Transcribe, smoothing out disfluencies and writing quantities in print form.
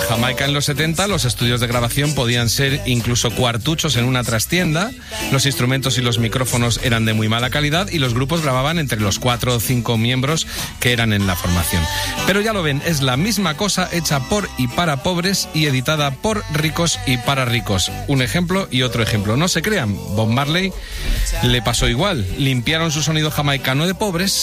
Jamaica en los 70 los estudios de grabación podían ser incluso cuartuchos en una trastienda, los instrumentos y los micrófonos eran de muy mala calidad y los grupos grababan entre los 4 o 5 miembros que eran en la formación. Pero ya lo ven, es la misma cosa hecha por y para pobres y editada por ricos y para ricos. Un ejemplo y otro ejemplo. No se crean, Bob Marley le pasó igual. Limpiaron su sonido jamaicano de pobres